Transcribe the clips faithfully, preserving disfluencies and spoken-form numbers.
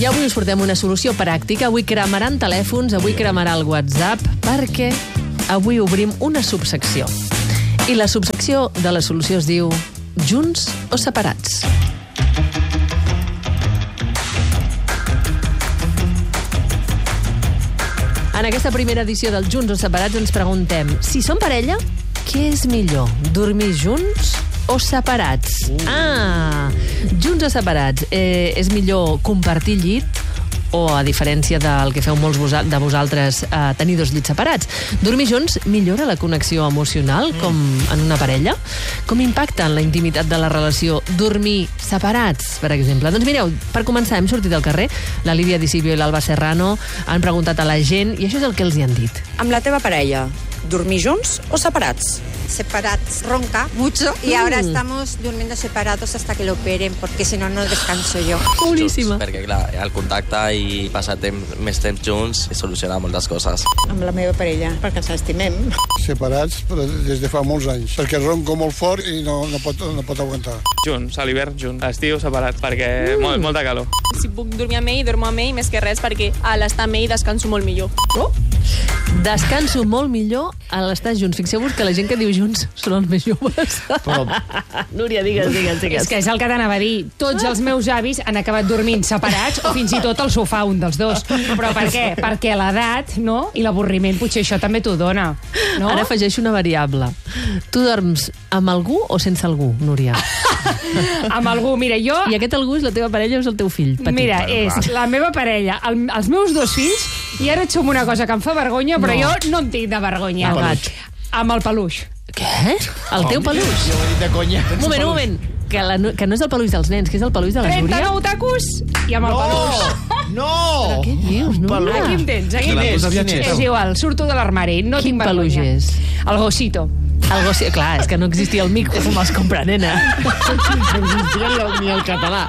I avui us portem una solució pràctica. Avui cremaran telèfons, avui cremarà el WhatsApp, perquè avui obrim una subsecció. I la subsecció de la solució es diu Junts o separats? En aquesta primera edició del Junts o separats ens preguntem, si som parella, què és millor? Dormir junts o separats? Uh. Ah, junts o separats. Eh, és millor compartir llit o, a diferència del que feu molts de vosaltres, eh, tenir dos llits separats? Dormir junts millora la connexió emocional, com en una parella? Com impacta en la intimitat de la relació dormir separats, per exemple? Doncs mireu, per començar, hem sortit al carrer, la Lídia Disibio i l'Alba Serrano han preguntat a la gent, i això és el que els hi han dit. Amb la teva parella, dormir junts o separats? Separados, ronca mucho y ahora estamos durmiendo separados hasta que lo operen, porque si no, no descanso yo. Boníssima. Perquè, clar, el contacte i passar temps, més temps junts soluciona moltes coses. Amb la meva parella, perquè ens estimem. Separats, però des de fa molts anys, perquè ronco molt fort i no, no, pot, no pot aguantar. Junts, a l'hivern junts, a l'estiu separats, perquè mm. molt, molta calor. Si puc dormir amb ell, dormo amb ell, més que res, perquè a l'estar amb ell descanso molt millor. Oh? Descanso molt millor a l'estar junts. Fixeu-vos que la gent que diu junts són els més joves. Però... Núria, digues, digues, digues. És que és el que t'anava a dir. Tots els meus avis han acabat dormint separats o fins i tot al sofà, un dels dos. Però per què? Perquè l'edat, no? I l'avorriment, potser això també t'ho dona. No? Ara afegeixo una variable. Tu dorms amb algú o sense algú, Núria? Amb algú, mira, jo... I aquest algú és la teva parella o és el teu fill petit? Mira, és la meva parella, el, els meus dos fills, i ara et som una cosa que em fa vergonya, però no. jo no en tinc de vergonya. El gat. Amb el peluix. Què? El teu peluix? Jo ho he dit de conya. Un moment, un moment. Que, la, que no és el peluix dels nens, que és el peluix de la Núria. trenta-nou tacos i amb el no, peluix. No! Però què dius, Núria? Aquí em tens, aquí em tens. És igual, surto de l'armari, no Quin tinc vergonya. peluix és? El Gosito. El gossi... Clar, és que no existia el mico com els compra, nena. No existia ni el català.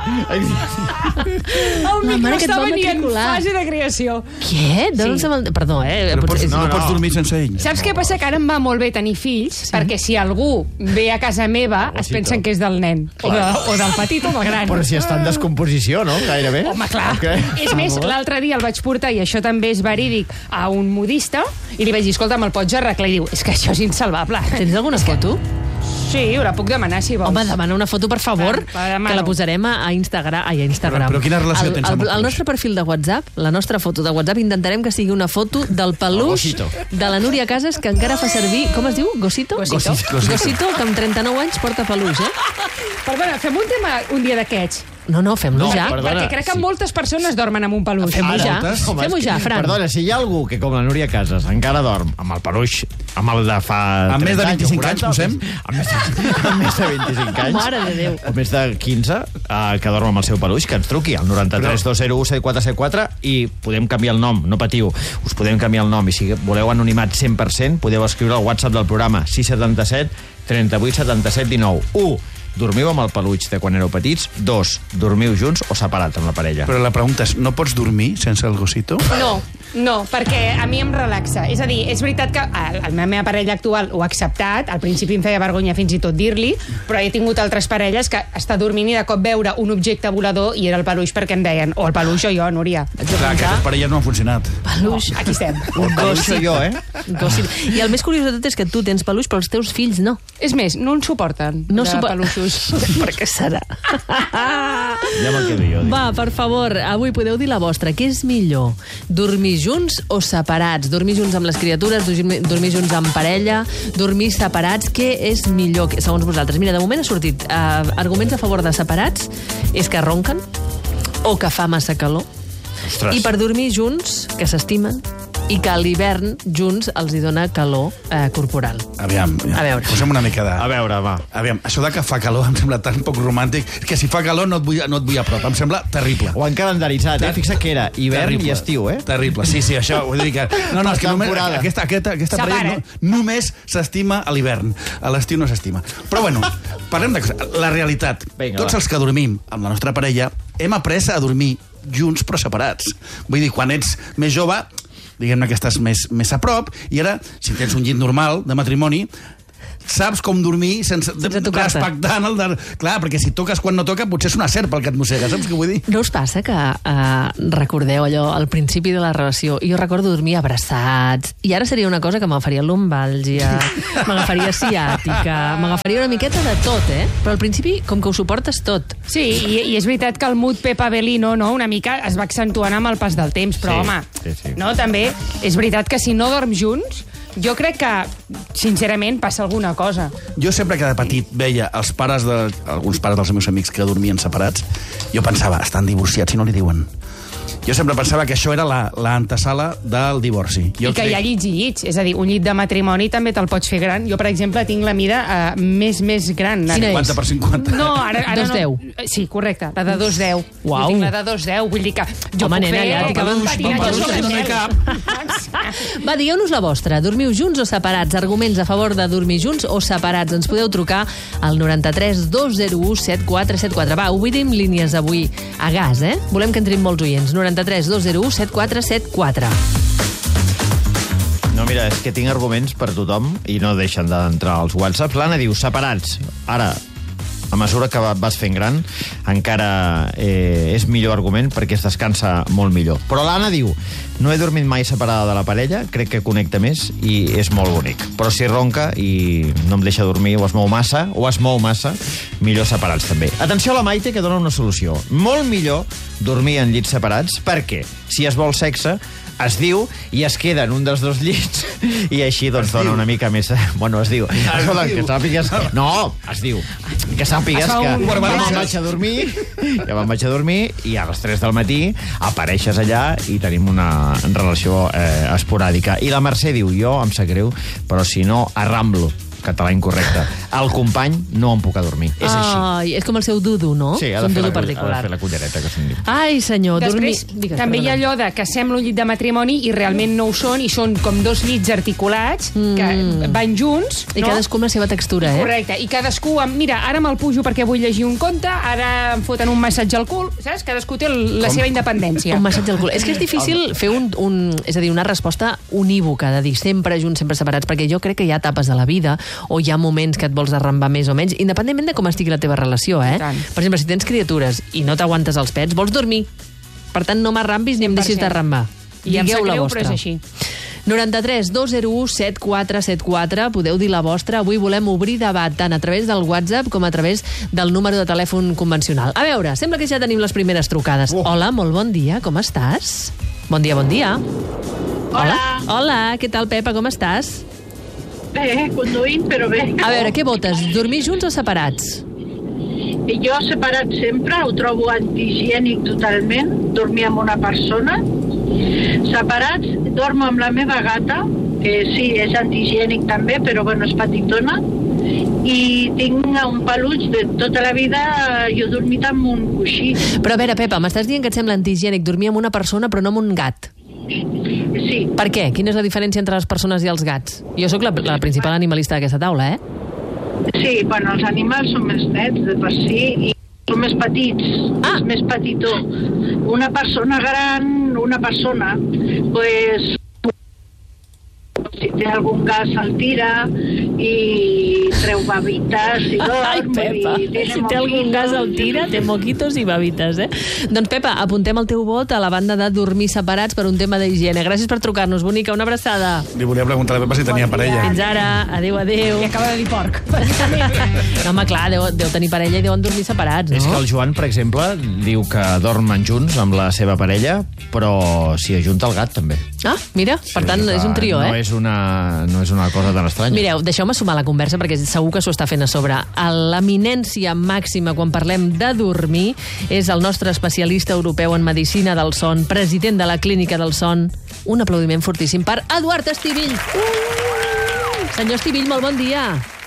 El micro estava ni en fase de creació. Què? Sí. El... Perdó, eh? Però pots, no, no, no pots dormir sense ell. Saps què passa? Que ara em va molt bé tenir fills, sí? Perquè si algú ve a casa meva es pensen que és del nen. O, de, o del petit o del gran. Però si està en descomposició, no? Gairebé. Home, clar. Okay. És més, l'altre dia el vaig portar, i això també és verídic, a un modista, i li vaig dir, escolta, me'l pots arreglar? I diu, és que això és insalvable. Tens alguna foto? Sí, la puc demanar, si vols. Home, demana una foto, per favor, Va, que la posarem a Instagram. Ai, a Instagram. Però, però quina relació el, tens amb el, el el nostre perfil de WhatsApp, la nostra foto de WhatsApp, intentarem que sigui una foto del peluix de la Núria Casas, que encara fa servir... Com es diu? Gosito? Gosito. Gosito, Gosito que amb trenta-nou anys porta peluix, eh? Perdona, fem un tema un dia d'aquests. No, no, fem-lo No, ja. perdona. Perquè crec que sí. moltes persones dormen amb un peluix. Fem-ho ja. moltes. Home, Fem-ho és ja, que- Fran. Perdona, si hi ha algú que, com la Núria Casas, encara dorm amb el peluix, amb el de fa... Amb més de trenta vint-i-cinc anys, o quaranta, posem? Amb més, amb més de vint-i-cinc anys. Mare de Déu. O més de quinze, uh, que dorm amb el seu peluix, que ens truqui al noranta-tres dos zero u set quatre set quatre i podem canviar el nom, no patiu. Us podem canviar el nom, i si voleu anonimat cent per cent, podeu escriure al WhatsApp del programa sis setanta set trenta-vuit setanta-set dinou. u. Dormiu amb el peluix de quan éreu petits? Dos. Dormiu junts o separats amb la parella? Però la pregunta és, no pots dormir sense el Gosito? No, no, perquè a mi em relaxa. És a dir, és veritat que la meva parella actual ho ha acceptat, al principi em feia vergonya fins i tot dir-li, però he tingut altres parelles que està dormint i de cop veure un objecte volador i era el peluix perquè em deien, o el peluix o jo, Núria. Clar, aquestes parelles no han funcionat. Peluix. No, aquí estem. Un peluix o jo, eh? Gossit. I el més curiós de tot és que tu tens peluix, però els teus fills no. És més, no en suporten, No de supo- peluixos. Per què serà? Ja me'l quedo jo. Va, per favor, avui podeu dir la vostra. Què és millor? Dormir junts o separats? Dormir junts amb les criatures, dormir, dormir junts amb parella, dormir separats? Què és millor, segons vosaltres? Mira, de moment ha sortit uh, arguments a favor de separats, és que ronquen o que fa massa calor. Ostres. I per dormir junts, que s'estimen, i que a l'hivern junts els hi dona calor eh, corporal. Aviam, A veure. posem una mica de... A veure, va. Aviam, això de que fa calor em sembla tan poc romàntic que si fa calor no et vull, no et vull a prop. Em sembla terrible. Ho han calendaritzat, eh? Fixa't que era hivern Terrible. i estiu, eh? Terrible, sí, sí, això vull dir que... No, no, és que només, Temporada. aquesta, aquesta, aquesta parella no, només s'estima a l'hivern. A l'estiu no s'estima. Però bueno, parlem de cosa. La realitat. Vinga, Tots va. els que dormim amb la nostra parella hem après a dormir junts però separats. Vull dir, quan ets més jove, diguem-ne que estàs més, més a prop, i ara, si tens un llit normal de matrimoni, saps com dormir sense, sense tocar-te. respectant el... De... Clar, perquè si toques quan no toca, potser és una serp el que et mossega, saps què vull dir? No us passa que eh, recordeu allò al principi de la relació? Jo recordo dormir abraçats, i ara seria una cosa que m'agafaria lumbàlgia, m'agafaria ciàtica, m'agafaria una miqueta de tot, eh? Però al principi, com que ho suportes tot. Sí, i, i és veritat que el mood Pepa Belino, no?, una mica es va accentuant amb el pas del temps, però, Sí, home, sí, sí. no, també és veritat que si no dorms junts, jo crec que, sincerament, passa alguna cosa. Jo sempre que de petit veia els pares de, alguns pares dels meus amics que dormien separats, jo pensava, estan divorciats, si no li diuen. Jo sempre pensava que això era la, la antesala del divorci. Jo I que hi ha llits i llits. És a dir, un llit de matrimoni també te'l pots fer gran. Jo, per exemple, tinc la mida uh, més, més gran. Quina és? cinquanta per cinquanta. No, ara, ara dos no. deu. Sí, correcte, la de dos deu. Uau. Jo tinc la de dos deu, vull dir que jo Home, puc nena, fer... ja t'hi caben uns patinatge papeluix, sobre no hi gel. cap. Va, digueu-nos la vostra. Dormiu junts o separats? Arguments a favor de dormir junts o separats? Ens podeu trucar al noranta-tres dos zero u set quatre set quatre. Va, obridim línies avui a gas, eh? Volem que entrin molts oients. noranta-tres dos zero u set quatre set quatre. No, mira, és que tinc arguments per tothom i no deixen d'entrar als whatsapps. L'Anna diu, separats. Ara, a mesura que vas fent gran, encara eh, és millor argument perquè es descansa molt millor. Però l'Anna diu, no he dormit mai separada de la parella, crec que connecta més i és molt bonic. Però si ronca i no em deixa dormir o es mou massa, o es mou massa, millor separats també. Atenció a la Maite, que dona una solució. Molt millor dormir en llits separats perquè, si es vol sexe, es diu i es queda en un dels dos llits i així doncs dona una mica més... Bueno, es diu. Escolta, que sàpigues... No, es diu. Que sàpigues Es fa que un ja barbarisme. me'n vaig a dormir, ja me'n vaig a dormir i a les tres del matí apareixes allà i tenim una relació eh, esporàdica. I la Mercè diu, jo em sap greu, però si no, arramblo. Català incorrecte. El company no em puc adormir. És així. Ai, és com el seu dudu, no? Sí, ha és de, un fer dudu la, ha particular. de fer la cullereta, que se'n diu. Ai, senyor, Després, dormir... Digues, també hi ha perdona. allò de que sembla un llit de matrimoni i realment no ho són, i són com dos llits articulats que van junts. I no? cadascú amb la seva textura, eh? Correcte, i cadascú, amb, mira, ara me'l pujo perquè vull llegir un conte, ara em foten un massatge al cul, saps? Cadascú té la Com? seva independència. Un massatge al cul. És que és difícil fer un, un, és a dir, una resposta unívoca, de dir sempre junts, sempre separats, perquè jo crec que hi ha etapes de la vida o hi ha moments que et vols arrambar més o menys, independentment de com estigui la teva relació, eh? tant. Per exemple, si tens criatures i no t'aguantes els pets, vols dormir. Per tant, no m'arrambis ni em deixis d'arrambar. I em sap Digueu la greu, vostra. però és així. noranta-tres dos zero u set quatre set quatre. Podeu dir la vostra. Avui volem obrir debat tant a través del WhatsApp com a través del número de telèfon convencional. A veure, sembla que ja tenim les primeres trucades. Oh. Hola, molt bon dia, com estàs? Bon dia, bon dia. Hola. Hola, què tal, Pepa, com estàs? Bé, conduint, però bé. A veure, què votes? Dormir junts o separats? Jo separat sempre, ho trobo antihigiènic totalment, dormir amb una persona. Separats, dormo amb la meva gata, que sí, és antihigiènic també, però bueno, és petitona. I tinc un peluig de tota la vida, jo he dormit amb un coixí. Però a veure, Pepa, m'estàs dient que et sembla antihigiènic dormir amb una persona però no amb un gat. Sí. Per què? Quina és la diferència entre les persones i els gats? Jo sóc la, la principal animalista d'aquesta taula, eh? Sí, bueno, els animals són més nets de per si i són més petits, Ah. és més petitó. Una persona gran, una persona, pues, si té algun gas se'l tira i treu babites i dorm. Ai, Pepa, i tiene si té algun moquitos. gas al tira, té moquitos i babites, eh? Doncs, Pepa, apuntem el teu vot a la banda de dormir separats per un tema d'higiene. Gràcies per trucar-nos, bonica, una abraçada. Li volia preguntar a la Pepa si tenia parella. Fins ara, adéu, adéu. I acaba de dir porc. No, home, clar, deu, deu tenir parella i deuen dormir separats, no? És que el Joan, per exemple, diu que dormen junts amb la seva parella, però s'hi ajunta el gat, també. Ah, mira, per tant, és un trio, no eh? És una, no és una cosa tan estranya. Mireu, deixeu-me sumar la conversa perquè segur que s'ho està fent a sobre. L'eminència màxima quan parlem de dormir és el nostre especialista europeu en medicina del son, president de la Clínica del Son. Un aplaudiment fortíssim per Eduard Estivill. Uh! Senyor Estivill, molt bon dia.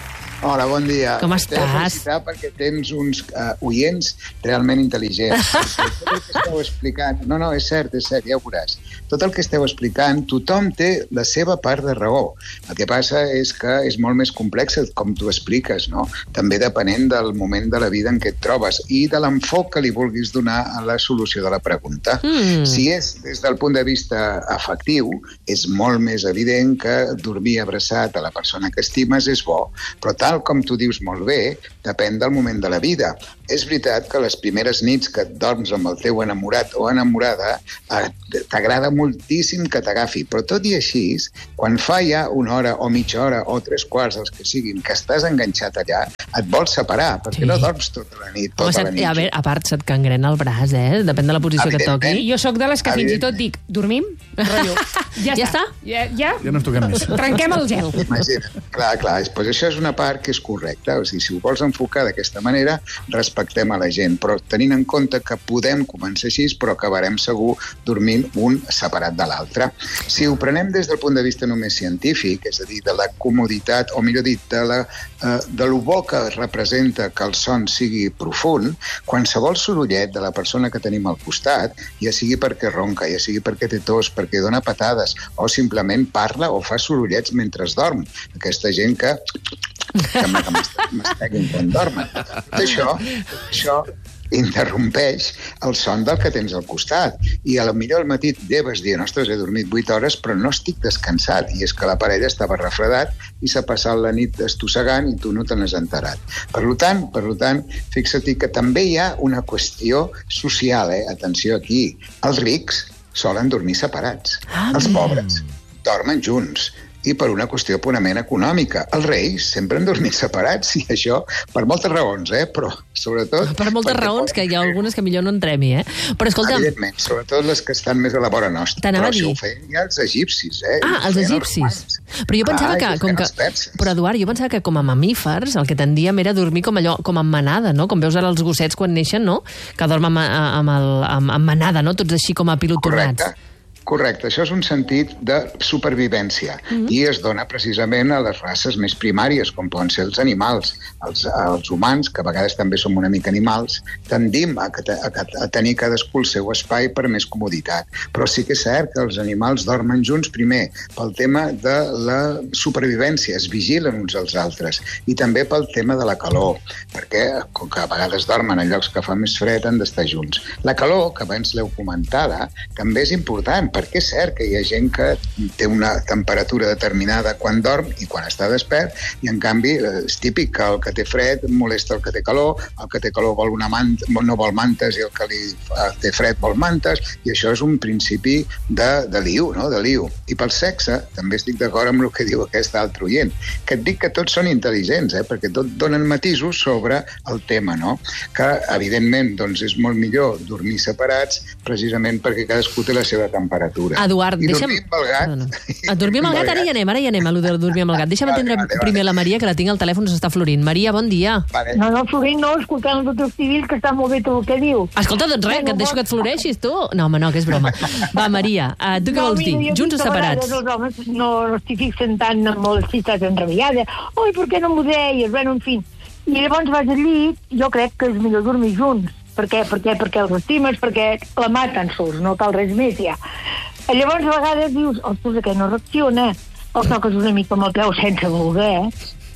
Hola, bon dia. Com T'he de estàs? felicitar perquè tens uns uh, oients realment intel·ligents. Tot el que esteu explicant... No, no, és cert, és cert, ja ho veuràs. Tot el que esteu explicant, tothom té la seva part de raó. El que passa és que és molt més complex com tu expliques, no? També depenent del moment de la vida en què et trobes i de l'enfoc que li vulguis donar a la solució de la pregunta. Mm. Si és des del punt de vista afectiu, és molt més evident que dormir abraçat a la persona que estimes és bo, però tal com tu dius molt bé, depèn del moment de la vida. És veritat que les primeres nits que et dorms amb el teu enamorat o enamorada eh, t'agrada moltíssim que t'agafi, però tot i així, quan fa ja una hora o mitja hora o tres quarts, els que siguin, que estàs enganxat allà, et vols separar, perquè sí. no dorms tota la nit. Tota Home, la nit. A veure, a part, se't cangrena el braç, eh? Depèn de la posició que toqui. Jo sóc de les que fins i tot dic, dormim? Rotllo. Ja, ja està? Ja, ja? Ja no ens toquem més. Trenquem el gel. Imagina. Clar, clar, doncs això és una part que és correcta. O sigui, si ho vols enfocar d'aquesta manera, respectem a la gent, però tenint en compte que podem començar així, però acabarem segur dormint un separat de l'altre. Si ho prenem des del punt de vista només científic, és a dir, de la comoditat, o millor dit, de, la, eh, de lo bo que representa que el son sigui profund, qualsevol sorollet de la persona que tenim al costat, ja sigui perquè ronca, ja sigui perquè té tos, perquè dona patades, o simplement parla o fa sorollets mentre es dorm. Aquesta gent que... sembla que m'esteguin quan dormen. Això, això interrompeix el son del que tens al costat. I a lo millor al matí deves dir, ostres, he dormit vuit hores, però no estic descansat. I és que la parella estava refredat i s'ha passat la nit estossegant i tu no te n'has enterat. Per tant, per tant, fixa-t'hi que també hi ha una qüestió social, eh? Atenció aquí. Els rics solen dormir separats. Ah, els pobres dormen junts. I per una qüestió purament econòmica. Els reis sempre han dormit separats, i això per moltes raons, eh? Però sobretot... Per moltes raons, que hi ha algunes que millor no entrem-hi, eh? Però escolta'm... Evidentment, sobretot les que estan més a la vora nostra. T'anava Però a dir... això ho feien ja els egipcis, eh? Ah, els egipcis. Però jo pensava que... Com que... Però, Eduard, jo pensava que com a mamífers el que tendíem era dormir com allò, com en manada, no? Com veus ara els gossets quan neixen, no? Que dormen amb, amb, el, amb, amb manada, no? Tots així com apilotonats. Correcte. Correcte, això és un sentit de supervivència mm-hmm. i es dona precisament a les races més primàries, com poden ser els animals. Els, els humans, que a vegades també som una mica animals, tendim a, a, a tenir cadascú el seu espai per més comoditat. Però sí que és cert que els animals dormen junts primer pel tema de la supervivència, es vigilen uns als altres, i també pel tema de la calor, perquè com que a vegades dormen en llocs que fa més fred han d'estar junts. La calor, que abans l'heu comentada, també és important, perquè és cert que hi ha gent que té una temperatura determinada quan dorm i quan està despert, i en canvi és típic que el que té fred molesta el que té calor, el que té calor vol una manta, no vol mantes, i el que li té fred vol mantes, i això és un principi de, de liu, no? de liu. I pel sexe, també estic d'acord amb el que diu aquest altre oient, que et dic que tots són intel·ligents, eh? perquè tot donen matisos sobre el tema, no? Que evidentment doncs, és molt millor dormir separats, precisament perquè cadascú té la seva temperatura. Eduard, I deixa'm... dormir amb el gat... A dormir amb el gat, ara hi anem, ara hi anem, a lo de dormir amb el gat. Deixa'm atendre vale, vale, primer vale. la Maria, que la tinc al telèfon, s'està florint. Maria, bon dia. Vale. No, no, florint no, escoltant el doctor Civil, que està molt bé tot el que diu. Escolta, doncs res, que et deixo que et floreixis, tu. No, home, no, que és broma. Va, Maria, uh, tu què no, vols dir? Junts o separats? Els homes no, no estic fixant tant amb les cites enrabiades. Oi, per què no m'ho deies? Bueno, en fi. I llavors vas al llit, jo crec que és millor dormir junts. Per què? Per què? Perquè els estimes, perquè la maten sols, no cal res més ja. Llavors a vegades dius, ostres, aquest no reacciona, el toques una mica amb el peu sense voler,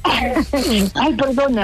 eh? Ai, perdona.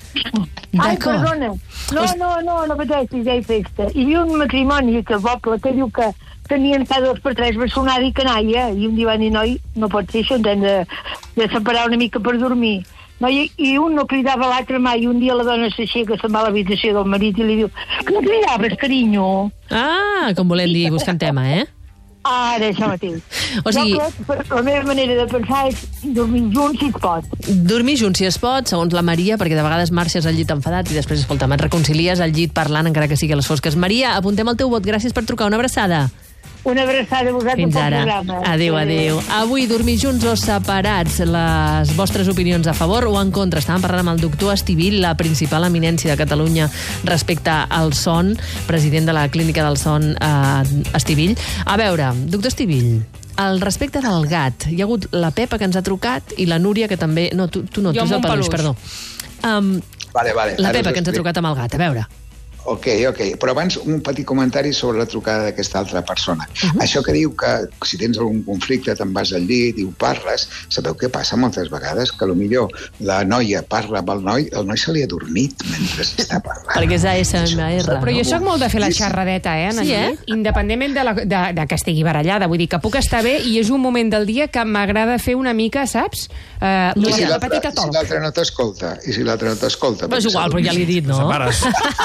Ai, perdona. No, no, no, no pateixis, ja hi festa. Hi havia un matrimoni que poble que diu que tenien cada dos per tres bessonada i canalla, i un dia van dir, noi, no pot ser això, ens hem de, de separar una mica per dormir. No, i, i un no cridava l'altre mai, i un dia la dona s'aixeca, se'n va a l'habitació del marit i li diu, que no cridaves, carinyo? Ah, com volem dir, buscant tema, eh? Ara, això mateix. O sigui... Jo crec que la meva manera de pensar és dormir junts si es pot. Dormir junts si es pot, segons la Maria, perquè de vegades marxes al llit enfadat i després, escolta'm, et reconcilies al llit parlant encara que sigui a les fosques. Maria, apuntem el teu vot. Gràcies per trucar. Una abraçada. Una abraçada a vosaltres. Fins ara. Adéu, adéu. Avui, dormir junts o separats? Les vostres opinions a favor o en contra? Estàvem parlant amb el doctor Estivill, la principal eminència de Catalunya respecte al son, president de la Clínica del Son, eh, Estivill. A veure, doctor Estivill, al respecte del gat, hi ha hagut la Pepa que ens ha trucat i la Núria que també... No, tu, tu no, Jo tu és el amb un peluix, peluix. perdó. Um, Vale, vale. la Ara Pepa us que ens ha explico. trucat amb el gat, a veure. Ok, ok. Però abans un petit comentari sobre la trucada d'aquesta altra persona. Uh -huh. Això que diu que si tens algun conflicte te'n vas al llit i ho parles, sabeu què passa moltes vegades? Que potser la noia parla amb el noi, el noi se li ha dormit mentre està parlant. Perquè és A S M R. Però jo sóc molt de fer la xerradeta, eh, en el Sí, eh? llit, independentment de, la, de, de que estigui barallada. Vull dir que puc estar bé i és un moment del dia que m'agrada fer una mica, saps? Uh, I la, si la l'altre petita si talk. l'altre no t'escolta? I si l'altre no t'escolta? Però és Perquè igual, s'ha però ja l'he dit, no? Separes.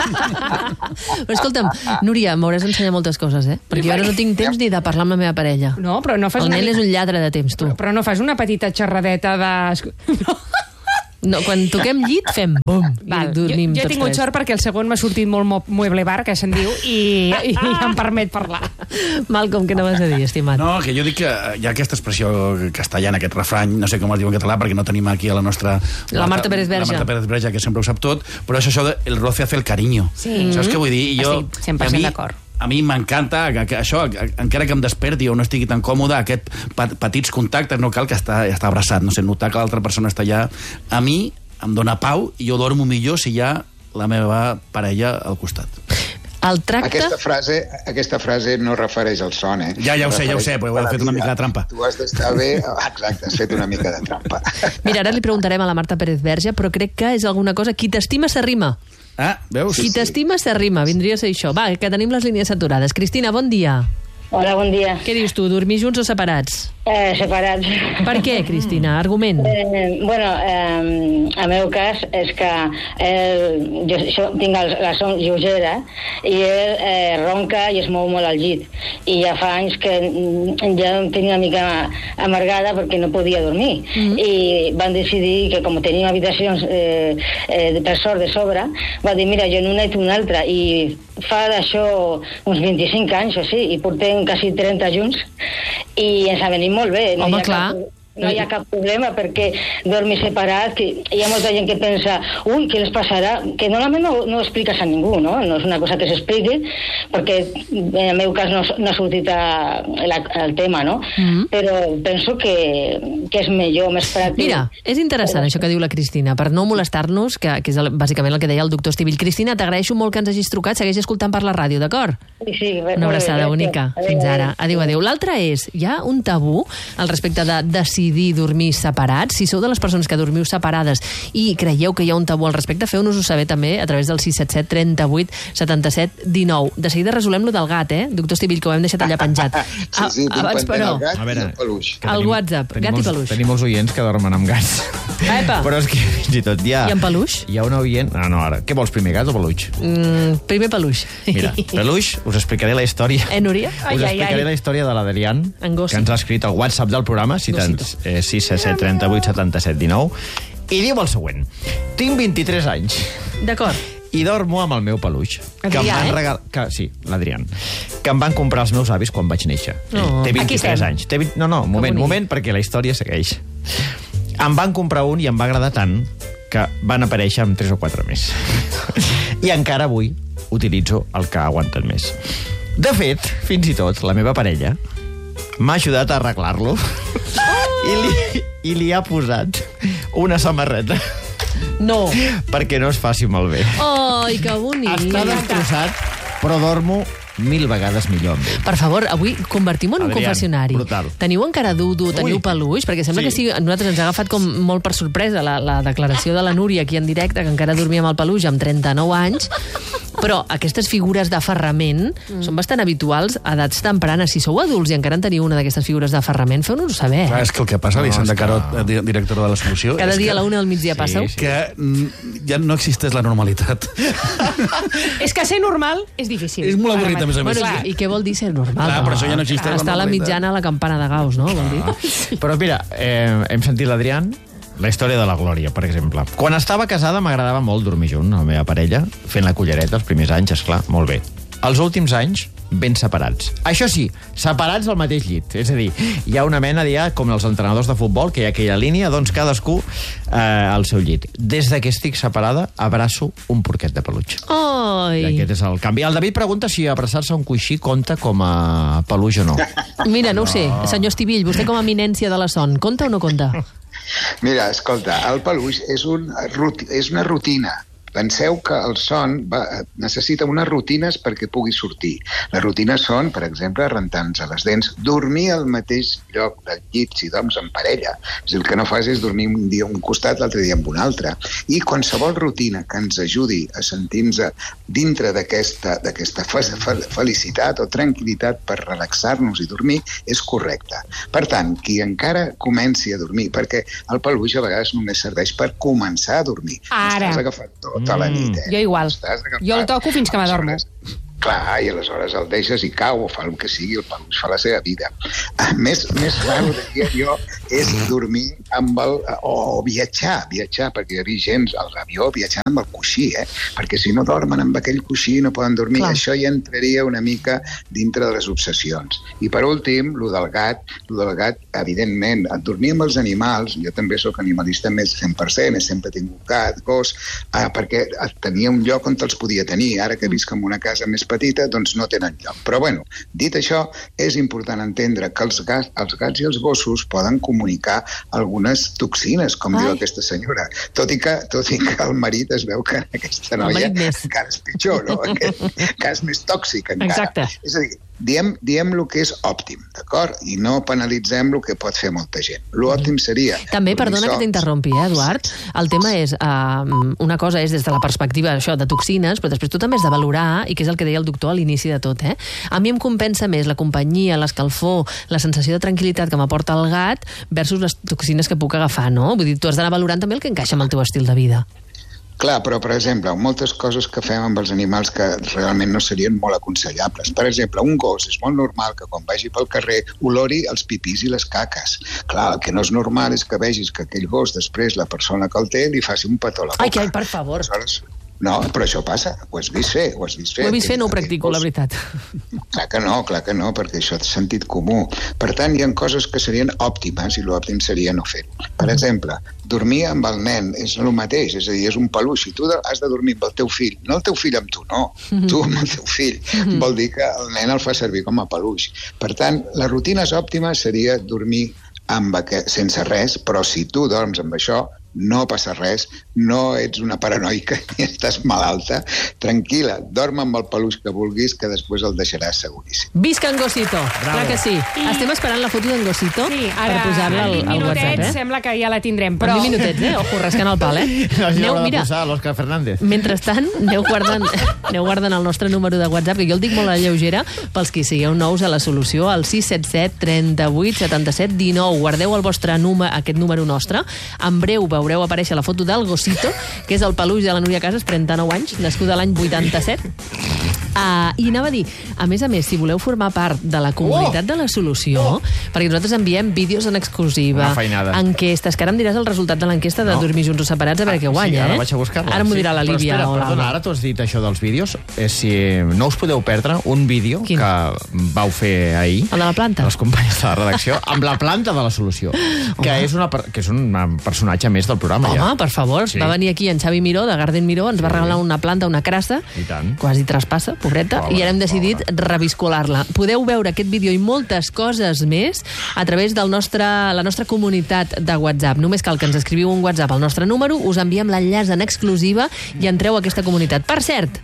Però escolta'm, Núria, m'hauràs d'ensenyar moltes coses, eh? Perquè jo ara no tinc temps ni de parlar amb la meva parella. No, però no fas El una nen mica- és un lladre de temps, tu. Però no fas una petita xerradeta de... No, quan toquem llit, fem bum, Val, i dormim jo, jo he tots tingut tres. sort perquè el segon m'ha sortit molt mo- mueble bar, que se'n diu, i, i em permet parlar. Malcolm, què no vas a dir, estimat? No, que jo dic que hi ha aquesta expressió castellana, aquest refrany, no sé com es diu en català, perquè no tenim aquí a la nostra... La Marta Pérez Verge. La Marta Pérez Verge, que sempre ho sap tot, però és això de el roce hace el cariño. Sí. Saps què vull dir? I jo, Estic cent per cent a mi- d'acord. A mi m'encanta que, que això, que, encara que em desperti o no estigui tan còmode, aquest pa- petits contactes, no cal que està, està abraçat, no sé, notar que l'altra persona està allà. A mi em dona pau i jo dormo millor si hi ha la meva parella al costat. El tracte... Aquesta frase, aquesta frase no refereix al son, eh? Ja, ja ho sé, ja ho sé, però he fet una mica de trampa. Tu has d'estar bé... Exacte, has fet una mica de trampa. Mira, ara li preguntarem a la Marta Pérez Verge, però crec que és alguna cosa... Qui t'estima s'arrima. Ah, veus? Qui t'estima s'arrima, vindria a ser això. Va, que tenim les línies saturades. Cristina, bon dia. Hola, bon dia. Què dius tu, dormir junts o separats? Eh, separats. Per què, Cristina? Argument. Eh, bueno, eh, el meu cas és que el, jo, jo tinc el, la son lleugera i ell eh, ronca i es mou molt al llit. I ja fa anys que mm, ja em tenia una mica amargada perquè no podia dormir. Mm. I van decidir que, com tenim habitacions eh, eh, per sort de sobre, va dir, mira, jo n'una i tu una altra. I fa d'això uns vint-i-cinc anys o sí, i portem quasi trenta junts i ens ha venit molt bé. No Home, hi ha clar. Cap, no hi ha cap problema perquè dormir separat, que hi ha molta gent que pensa, ui, què les passarà? Que normalment no, no ho expliques a ningú, no? No és una cosa que s'expliqui, perquè en el meu cas no, no ha sortit a, la, el tema, no? Mm-hmm. Però penso que, que és millor, més pràctic. Mira, és interessant això que diu la Cristina, per no molestar-nos, que, que és el, bàsicament el que deia el doctor Estivill. Cristina, t'agraeixo molt que ens hagis trucat, segueix escoltant per la ràdio, d'acord? Sí, sí, Una abraçada bonica. Fins ara. Adéu, adéu. L'altre és, hi ha un tabú al respecte de decidir dormir separats. Si sou de les persones que dormiu separades i creieu que hi ha un tabú al respecte, feu-nos-ho saber també a través del sis set set, trenta-vuit, setanta-set, dinou. De seguida resolem lo del gat, eh? Doctor Estivill, que ho hem deixat allà penjat. Sí, sí, tinc Abans, pendent però, el gat A veure, i el peluix. que el tenim- WhatsApp, tenim gat i molts- peluix. Tenim molts oients que dormen amb gats. Epa. Però és que fins i tot hi ha... I amb peluix? Hi ha una oient... Ah, no, ara. Què vols, primer, gat o peluix? Mm, primer peluix. Mira, peluix, us explicaré la història. Eh, Núria? Us explicaré la història de l'Adrián, Angossi. que ens ha escrit al WhatsApp del programa, si tens eh, sis set set, trenta-vuit, setanta-set, dinou, i diu el següent. Tinc vint-i-tres anys D'acord. i dormo amb el meu peluix. Que em Adrià, van eh? regal... que, sí, l'Adrián. Que em van comprar els meus avis quan vaig néixer. Oh. Té Aquí vint-i-tres estem. anys. Té vint... No, no, moment, bonic. moment, perquè la història segueix. Em van comprar un i em va agradar tant que van aparèixer amb tres o quatre més. I encara avui utilitzo el que ha aguantat més. De fet, fins i tot, la meva parella m'ha ajudat a arreglar-lo i, li, i li ha posat una samarreta No. perquè no es faci malbé. Ai, que bonic. Està destrossat, però dormo mil vegades millor amb ell. Per favor, avui convertim en un Adrián, confessionari. brutal. Teniu encara dudo, teniu Ui. peluix? Perquè sembla Sí. que sí, a nosaltres ens ha agafat com molt per sorpresa la, la declaració de la Núria aquí en directe, que encara dormia amb el peluix amb trenta-nou anys, però aquestes figures d'aferrament mm. són bastant habituals a edats tempranes. Si sou adults i encara en teniu una d'aquestes figures d'aferrament, feu-nos-ho saber. Clar, Eh? és que el que passa, No, Alessandra és que- Carot, eh, di- directora de la Solució... Cada és dia que, a la una del migdia passeu. sí. que mm, ja no existeix la normalitat. És que ser normal és difícil. És molt avorrit, Ara a més a més. Bueno, i, I què vol dir ser normal? Clar, però això ja no existeix, la Està a la normalitat. mitjana a la campana de Gauss, no? Vol dir? Ah. Però mira, eh, hem sentit l'Adrián, la història de la Glòria, per exemple. Quan estava casada m'agradava molt dormir junt, amb la meva parella, fent la cullereta els primers anys, esclar, molt bé. Els últims anys, ben separats. Això sí, separats al mateix llit. És a dir, hi ha una mena, ja, com els entrenadors de futbol, que hi ha aquella línia, doncs cadascú eh, al seu llit. Des de que estic separada, abraço un porquet de peluig. Oh, Ai. I aquest és el canvi. El David pregunta si abraçar-se a un coixí compta com a peluix o no. Mira, no ho sé. Senyor Estivill, vostè com a eminència de la son, compta o no compta? Mira, escolta, el peluix és, un, és una rutina. Penseu que el son va, necessita unes rutines perquè pugui sortir. Les rutines són, per exemple, rentar-nos a les dents, dormir al mateix lloc del llit si dorms en parella. És a dir, el que no fas és dormir un dia un costat, l'altre dia amb un altre. I qualsevol rutina que ens ajudi a sentir-nos dintre d'aquesta d'aquesta felicitat o tranquil·litat per relaxar-nos i dormir és correcta. Per tant, qui encara comenci a dormir, perquè el peluix a vegades només serveix per començar a dormir. Ara. Estàs agafant tot a la nit, eh? Jo igual. Jo el toco fins que m'adormo. Clar, i aleshores el deixes i cau o fa el que sigui, el peluix fa la seva vida. Més, més raro, diria jo, és dormir amb el... o viatjar, viatjar, perquè hi havia gent a l'avió viatjant amb el coixí, eh? Perquè si no dormen amb aquell coixí no poden dormir. Clar. Això ja entraria una mica dintre de les obsessions. I per últim, lo del gat, lo del gat, evidentment, dormir amb els animals, jo també sóc animalista més cent per cent, he sempre tingut gat, gos, eh, perquè tenia un lloc on te'ls podia tenir. Ara que visc en una casa més petita, doncs no tenen lloc. Però bueno, dit això, és important entendre que els gats, els gats i els gossos poden comunicar algunes toxines, com Ai. diu aquesta senyora. Tot i, que, tot i que el marit es veu que aquesta noia encara és pitjor, no? Aquest, que és més tòxic encara. Exacte. És a dir, diem, diem el que és òptim, d'acord? I no penalitzem el que pot fer molta gent. L'òptim seria... També, perdona que t'interrompi, eh, Eduard? El tema és, uh, una cosa és des de la perspectiva això de toxines, però després tu també has de valorar, i que és el que deia el doctor a l'inici de tot, eh? A mi em compensa més la companyia, l'escalfor, la sensació de tranquil·litat que m'aporta el gat versus les toxines que puc agafar, no? Vull dir, tu has d'anar valorant també el que encaixa amb el teu estil de vida. Clar, però, per exemple, moltes coses que fem amb els animals que realment no serien molt aconsellables. Per exemple, un gos és molt normal que quan vagi pel carrer olori els pipís i les caques. Clar, el que no és normal és que vegis que aquell gos, després, la persona que el té, li faci un petó a la boca. Ai, que, per favor. Aleshores, no, però això passa. Ho has vist fer, ho has vist fer. Ho he vist fer, no ho practico, la veritat. Clar que no, clar que no, perquè això és sentit comú. Per tant, hi ha coses que serien òptimes i l'òptim seria no fer-ho. Per exemple, dormir amb el nen és el mateix, és a dir, és un peluix. I tu has de dormir amb el teu fill, no el teu fill amb tu, no. Tu amb el teu fill. Vol dir que el nen el fa servir com a peluix. Per tant, les rutines òptimes seria dormir amb aquest, sense res, però si tu dorms amb això, no passa res, no ets una paranoica ni estàs malalta, tranquil·la, dorm amb el peluix que vulguis, que després el deixaràs seguríssim. Visca en Gosito, Bravo. Clar que sí. I... Estem esperant la foto d'en Gosito sí, ara, per posar-la al, al WhatsApp, eh? Sembla que ja la tindrem, però... En vint minutets, eh? Ojo, rascant el pal, eh? No, aneu, mira, posar l'Òscar Fernández. Mentrestant, aneu guardant, aneu guardant el nostre número de WhatsApp, que jo el dic molt a la lleugera, pels que sigueu nous a la solució, al sis set set, trenta-vuit, setanta-set, dinou. Guardeu el vostre número, aquest número nostre. En breu veureu aparèixer la foto del Gosito, que és el peluix de la Núria Casas, trenta-nou anys, nascuda l'any vuitanta-set. Uh, I anava a dir, a més a més, si voleu formar part de la comunitat oh! de la solució, oh! perquè nosaltres enviem vídeos en exclusiva, enquestes, que ara em diràs el resultat de l'enquesta de no. dormir junts o separats, a veure ah, què guanya, sí, ara eh? vaig a buscar-la. Ara m'ho dirà la Lívia. Però espera, o perdona, ara tu has dit això dels vídeos, eh, si no us podeu perdre un vídeo Quin? que vau fer ahir, el de la planta, els companys de la redacció, amb la planta de la solució, que és, una, que és un personatge més del programa. Home, ja. per favor, sí. Va venir aquí en Xavi Miró, de Garden Miró, ens sí. va regalar una planta, una crassa, quasi traspassa, pobreta, pobre, i ara hem decidit pobre. reviscolar-la. Podeu veure aquest vídeo i moltes coses més a través de la nostra comunitat de WhatsApp. Només cal que ens escriviu un WhatsApp al nostre número, us enviem l'enllaç en exclusiva i entreu a aquesta comunitat. Per cert,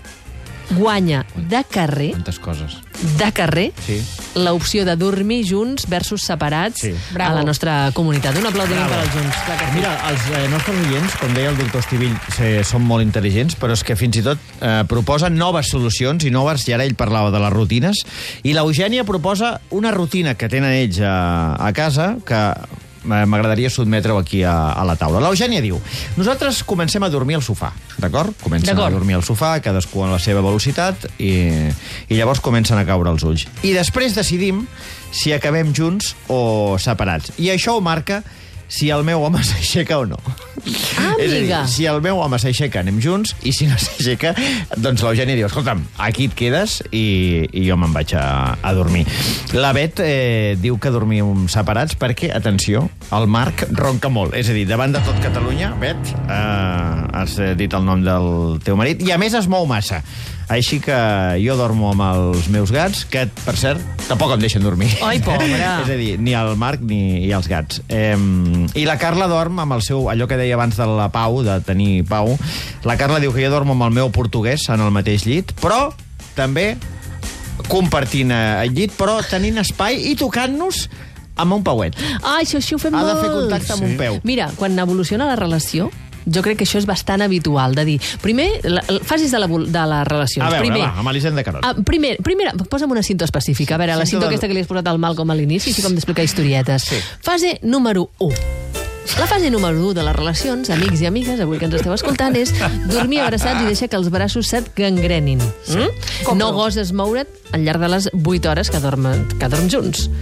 guanya de carrer, Quantes coses. de carrer, sí. l'opció de dormir junts versus separats sí. a la nostra comunitat. Un aplaudiment per als junts. Clar que sí. Mira, els eh, nostres oients, com deia el doctor Estivill, eh, són molt intel·ligents, però és que fins i tot eh, proposen noves solucions i noves, i ara ell parlava de les rutines, i l'Eugènia proposa una rutina que tenen ells a, a casa, que m'agradaria sotmetre-ho aquí a, a la taula. L'Eugènia diu, nosaltres comencem a dormir al sofà, d'acord? Comencem a dormir al sofà, cadascú en la seva velocitat, i, i llavors comencen a caure els ulls. I després decidim si acabem junts o separats. I això ho marca si el meu home s'aixeca o no. Ah, és a dir, amiga. si el meu home s'aixeca, anem junts, i si no s'aixeca, doncs l'Eugeni diu, escolta'm, aquí et quedes i, i jo me'n vaig a, a dormir. La Bet eh, diu que dormim separats perquè, atenció, el Marc ronca molt. És a dir, davant de tot Catalunya, Bet, eh, has dit el nom del teu marit, i a més es mou massa. Així que jo dormo amb els meus gats, que, per cert, tampoc em deixen dormir. Ai, pobre. És a dir, ni el Marc ni els gats. Eh, I la Carla dorm amb el seu, allò que deia abans de la pau, de tenir pau. La Carla diu que jo dormo amb el meu portuguès en el mateix llit, però també compartint el llit, però tenint espai i tocant-nos amb un pauet. Ah, això, això ho fem Ha molt. de fer contacte amb un peu. Mira, quan evoluciona la relació, jo crec que això és bastant habitual, de dir, primer, la, la, fasis de, la, de les relacions. A veure, primer, va, amb Elisenda Carol. Ah, primer, primer, posa'm una cinta específica. A veure, la Cinta cinta de- aquesta que li has posat al Malcolm a l'inici, així com d'explicar historietes. Sí. Fase número u. La fase número u de les relacions, amics i amigues, avui que ens esteu escoltant, és dormir abraçats i deixar que els braços se't gangrenin. Sí. Mm? No goses moure't al llarg de les vuit hores que dormen, que dorm junts.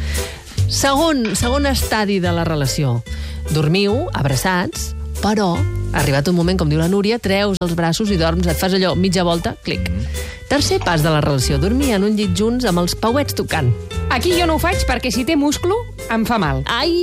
Segon, segon estadi de la relació. Dormiu abraçats, però, arribat un moment, com diu la Núria, treus els braços i dorms, et fas allò, mitja volta, clic. Tercer pas de la relació, dormir en un llit junts amb els pauets tocant. Aquí jo no ho faig perquè si té musclo em fa mal.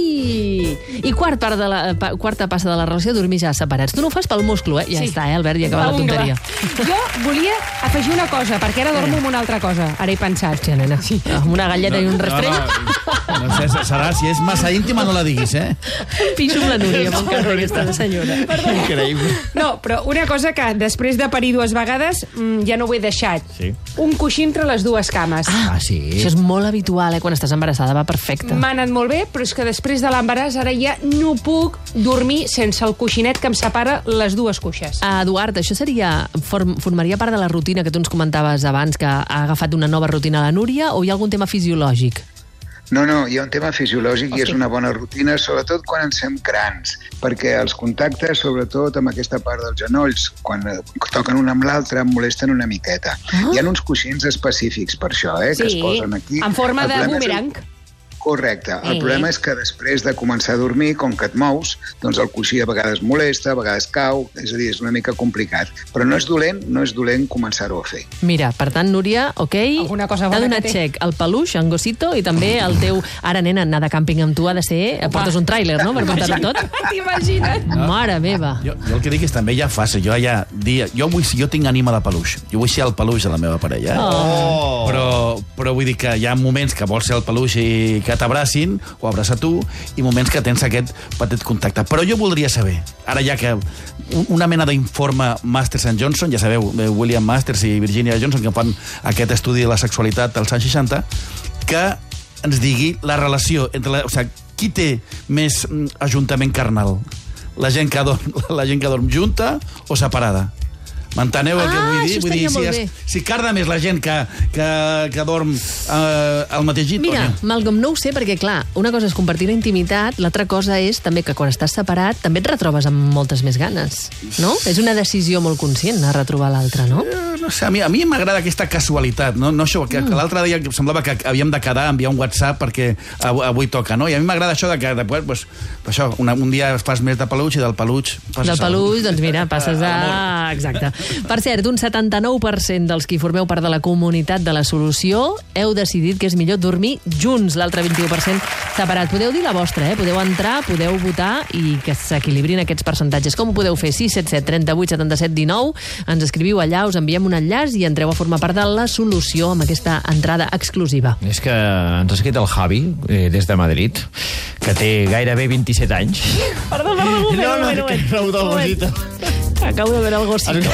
Ai! I quart part de la, pa, quarta passa de la relació, dormir ja separats. Tu no ho fas pel musclo, eh? Ja Sí. està, eh, Albert, ja acaba la ungla. tonteria. Jo volia afegir una cosa, perquè ara dormo amb una altra cosa. Ara he pensat. Hòstia, nena, sí. Amb una galleta i un rastrell. No, no, no sé, serà, si és massa íntima no la diguis, eh? Pixo amb la Núria, m'encanta aquesta senyora. Increïble. No, però una cosa que després de parir dues vegades mm, ja no ho he deixat. Sí. Un coixí entre les dues cames. Ah, sí. Això és molt habitual, eh? Quan estàs embarassada, va perfecte. M'ha anat molt bé, però és que després de l'embaràs ara ja no puc dormir sense el coixinet que em separa les dues cuixes. Uh, Eduard, això seria, form, formaria part de la rutina que tu ens comentaves abans, que ha agafat una nova rutina a la Núria, o hi ha algun tema fisiològic? No, no, hi ha un tema fisiològic i és una bona rutina, sobretot quan ens fem grans, perquè els contactes, sobretot amb aquesta part dels genolls, quan toquen un amb l'altre, em molesten una miqueta. Ah. Hi ha uns coixins específics per això, eh, que es Sí, posen aquí. en forma El de problema és- boomerang. Correcte. El Eh. problema és que després de començar a dormir, com que et mous, doncs el coixí a vegades molesta, a vegades cau, és a dir, és una mica complicat. Però no és dolent, no és dolent començar-ho a fer. Mira, per tant, Núria, ok, Alguna cosa t'ha bona donat que té. xec el peluix, en Gosito, i també el teu... Ara, nena, anar de càmping amb tu ha de ser... Home. Portes un tràiler, no?, per portar-ho tot. T'imagines? Mare meva. Jo, jo el que dic és també ja fàcil. Jo ja dia, jo, vull, jo tinc ànima de peluix. Jo vull ser el peluix de la meva parella. Eh? Oh. Però, però vull dir que hi ha moments que vols ser el peluix i que t'abracin, o abraçar tu, i moments que tens aquest petit contacte. Però jo voldria saber, ara ja que un- una mena d'informe Masters and Johnson, ja sabeu, eh, William Masters i Virginia Johnson, que fan aquest estudi de la sexualitat als anys seixanta, que ens digui la relació entre la, o sigui, qui té més mm, ajuntament carnal? La gent que dorm, la gent que dorm junta o separada? M'enteneu el que Ah, vull dir? això Vull dir, estaria si, molt es, bé. si carda més la gent que, que, que dorm eh, al mateix llit, Mira, o no? Malcolm, no ho sé, perquè, clar, una cosa és compartir la intimitat, l'altra cosa és també que quan estàs separat també et retrobes amb moltes més ganes, no? És una decisió molt conscient, a retrobar l'altre, no? Eh, no sé, a mi, a mi m'agrada aquesta casualitat, no, no això, que, mm. que l'altre dia semblava que havíem de quedar, enviar un WhatsApp perquè avui, avui toca, no? I a mi m'agrada això de que després, pues, això, una, un dia fas més de peluix i del peluix passes Del al- peluix, doncs mira, passes a... Exacte. Per cert, un setanta-nou per cent dels qui formeu part de la comunitat de la solució heu decidit que és millor dormir junts, l'altre vint-i-u per cent separat. Podeu dir la vostra, eh? Podeu entrar, podeu votar i que s'equilibrin aquests percentatges. Com ho podeu fer? sis set set, trenta-vuit, setanta-set, dinou. Ens escriviu allà, us enviem un enllaç i entreu a formar part de la solució amb aquesta entrada exclusiva. És que ens ha escrit el Javi, eh, des de Madrid, que té gairebé vint-i-set anys. Perdó, perdó, un moment, No, no, un moment, que un rau del moment. Gosito. Acabo de veure el Gosito.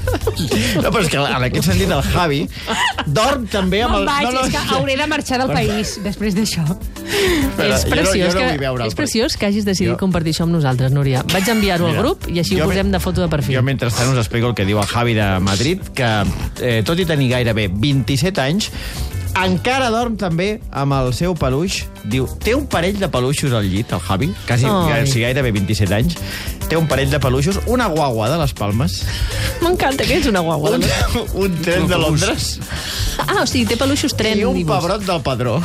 No, però és que en aquest sentit el Javi dorm també amb No el... vaig, no, no, és que hauré de marxar del país després d'això. Espera, és jo no- preciós, jo no que, vull veure el és preciós que hagis decidit Jo- compartir això amb nosaltres, Núria. Vaig enviar-ho al Mira, grup i així jo ho me- posem de foto de perfil. Jo, mentrestant, us explico el que diu el Javi de Madrid, que, eh, tot i tenir gairebé vint-i-set anys, encara dorm també amb el seu peluix. Diu, té un parell de peluixos al llit, el Javi, quasi, Ai. o sigui, gairebé vint-i-set anys. Té un parell de peluixos, una guagua de les Palmes, M'encanta que ets una guagua. un, un tren de Londres Ah, o sigui, té peluixos tren. i un dius. pebrot del Padró.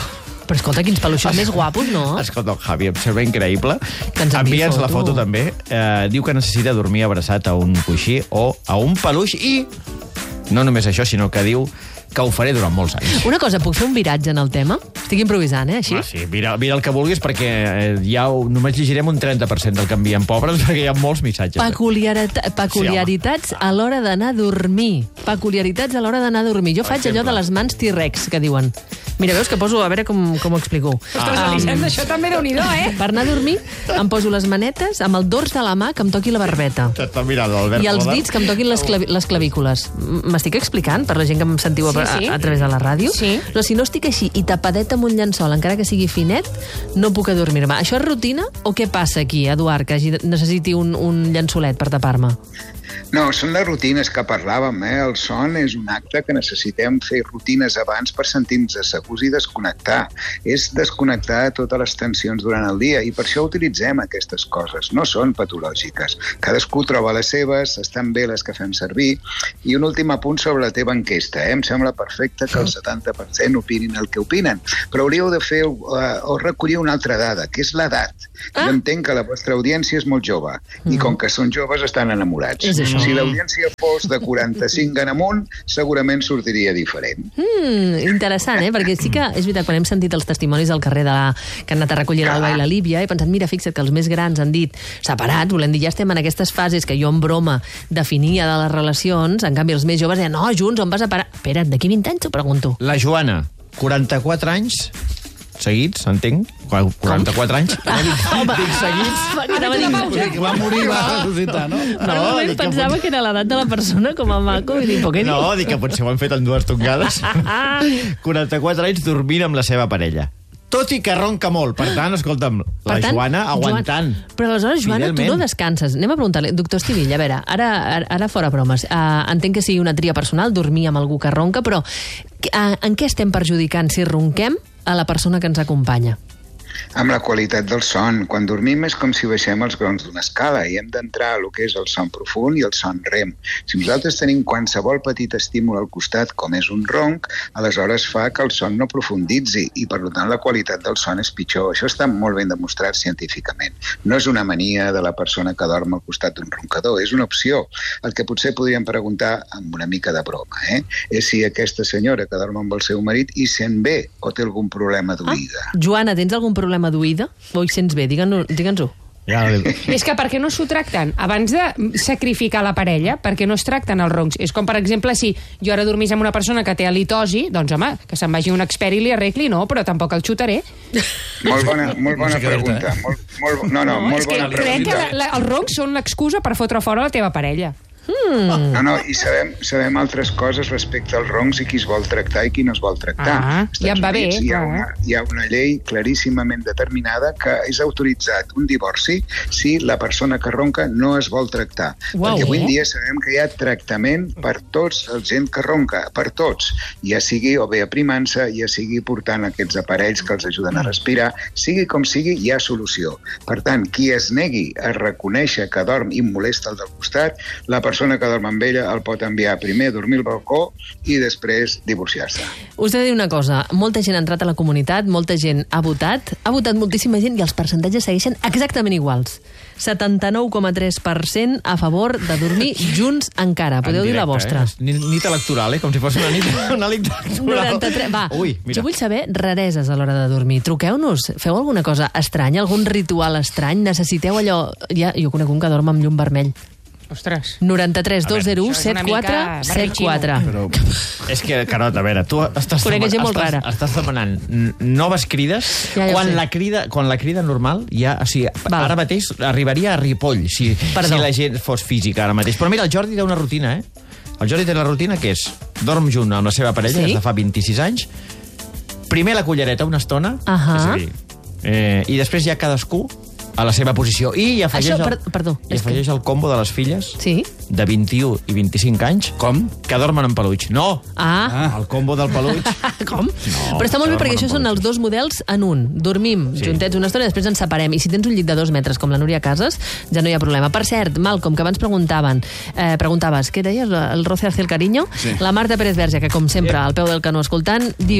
Però escolta, quins peluixos més guapos, no? Escolta, el Javi, em sembla increïble. ens enviï Envia'ns la foto. foto, també. Eh, diu que necessita dormir abraçat a un coixí o a un peluix i... No només això, sinó que diu que ho faré durant molts anys. Una cosa, puc fer un viratge en el tema? Estic improvisant, eh, així? Ah, sí, mira, mira el que vulguis, perquè eh, ja ho, només llegirem un trenta per cent del que envien pobres, perquè hi ha molts missatges. Peculiarita peculiaritats Sí, a l'hora d'anar a dormir. Peculiaritats a l'hora d'anar a dormir. Jo faig allò de les mans T-Rex, que diuen. Mira, veus que poso... A veure com, com ho explico. Ostres, Elisenda, això també déu-n'hi-do, eh? Per anar a dormir, em poso les manetes amb el dors de la mà que em toqui la barbeta. T'està mirant l'Albert I els Poder. dits que em toquin les, clavi les clavícules. M'estic explicant, per la gent que em sentiu Sí, a, sí. a, a través de la ràdio? Sí. Però si no estic així i tapadet amb un llençol, encara que sigui finet, no puc adormir-me. Això és rutina o què passa aquí, Eduard, que hagi, necessiti un, un llençolet per tapar-me? No, són les rutines que parlàvem, eh? El son és un acte que necessitem fer rutines abans per sentir-nos segurs i desconnectar. És desconnectar totes les tensions durant el dia i per això utilitzem aquestes coses. No són patològiques. Cadascú troba les seves, estan bé les que fem servir. I un últim apunt sobre la teva enquesta. Eh? Em sembla perfecte que el setanta per cent opinin el que opinen, però hauríeu de fer uh, o recollir una altra dada, que és l'edat. Ah? Jo entenc que la vostra audiència és molt jove i com que són joves estan enamorats. És això. Si l'audiència fos de quaranta-cinc en amunt, segurament sortiria diferent. Mm, interessant, eh? Perquè sí que és veritat, quan hem sentit els testimonis al carrer de la... que han anat a recollir l'Alba i la Líbia, he pensat, mira, fixa't que els més grans han dit separats, volem dir, ja estem en aquestes fases que jo en broma definia de les relacions, en canvi els més joves deien, no, junts, on vas a parar? Espera't, d'aquí vint anys t'ho pregunto. La Joana, quaranta-quatre anys seguits, entenc, quaranta-quatre anys. Ah, home, dic seguits. Anava a dir... Va morir, va ressuscitar, no? Per un moment dic que pensava que era l'edat de la persona com a maco i dic, "Però què dius?" No, dic que potser ho han fet en dues tongades. quaranta-quatre anys dormint amb la seva parella. Tot i que ronca molt. Per tant, escolta'm, la Per tant, Joana aguantant. Joan, però aleshores, Joana, tu no descanses. Anem a preguntar-li. Doctor Estivill, a veure, ara, ara, ara fora bromes. Uh, entenc que sigui una tria personal dormir amb algú que ronca, però uh, en què estem perjudicant si ronquem a la persona que ens acompanya? Amb la qualitat del son. Quan dormim és com si baixem els grons d'una escala i hem d'entrar a lo que és el son profund i el son rem. Si nosaltres tenim qualsevol petit estímul al costat, com és un ronc, aleshores fa que el son no profunditzi i, per tant, la qualitat del son és pitjor. Això està molt ben demostrat científicament. No és una mania de la persona que dorm al costat d'un roncador, és una opció. El que potser podríem preguntar amb una mica de broma, eh? és si aquesta senyora que dorm amb el seu marit hi sent bé o té algun problema d'oïda. Ah, Joana, tens algun problema d'oïda? O hi sents bé? Digue'ns-ho. Ja, És que per què no s'ho tracten? Abans de sacrificar la parella, per què no es tracten els roncs? És com, per exemple, si jo ara dormís amb una persona que té halitosi, doncs, home, que se'n vagi un expert i li arregli, no, però tampoc el xutaré. Molt bona, molt bona No sé què dir-te, pregunta. Molt, molt, no, no, molt és que bona crec que pregunta. la, la, els roncs són l'excusa per fotre fora la teva parella. Hmm. No, no, i sabem, sabem altres coses respecte als roncs i qui es vol tractar i qui no es vol tractar. Ah, Als ja em va bé, Estats Units Hi ha, clar. una, hi ha una llei claríssimament determinada que és autoritzat un divorci si la persona que ronca no es vol tractar. Uau. Perquè avui en dia sabem que hi ha tractament per tots el gent que ronca, per tots. Ja sigui o bé aprimant-se, ja sigui portant aquests aparells que els ajuden a respirar, sigui com sigui, hi ha solució. Per tant, qui es negui a reconèixer que dorm i molesta el del costat, la persona persona que dorm amb ella el pot enviar primer a dormir al balcó i després divorciar-se. Us he de dir una cosa, molta gent ha entrat a la comunitat, molta gent ha votat, ha votat moltíssima gent i els percentatges segueixen exactament iguals. setanta-nou coma tres per cent a favor de dormir junts encara. Podeu En dir la directe, vostra. Eh? Nit electoral, eh? Com si fos una nit, una nit electoral. noranta-tres Va, Ui, mira. jo vull saber rareses a l'hora de dormir. Truqueu-nos, feu alguna cosa estranya, algun ritual estrany? Necessiteu allò... Ja, jo conec un que dorm amb llum vermell. Ostres. noranta-tres dos zero u set quatre set quatre. Però és que, Carot, a veure, tu estàs, Conec deman- gent molt estàs, rara. estàs demanant n- noves crides Ja, ja ho quan, sé. la crida, quan la crida normal ja, o sigui, Val. ara mateix arribaria a Ripoll si, Perdó. si la gent fos física ara mateix. Però mira, el Jordi té una rutina, eh? El Jordi té la rutina que és dorm junt amb la seva parella Sí? des de fa vint-i-sis anys, primer la cullereta una estona, Ahà. és a dir, eh, i després ja cadascú a la seva posició. I afegeix, Això, el, per- perdó, i és que- afegeix el combo de les filles Sí? de vint-i-u i vint-i-cinc anys. Com? Que dormen en peluig. No! Ah. El combo del peluig. Com? No, Però està molt bé que perquè dormen això en són els dos models en un. Dormim Sí. juntets una estona i després ens separem. I si tens un llit de dos metres, com la Núria Casas, ja no hi ha problema. Per cert, Malcolm, que abans preguntaven, eh, preguntaves, què deies, el roce hacia el cariño? Sí. La Marta Pérez Verge, que com sempre, al peu del canó escoltant, diu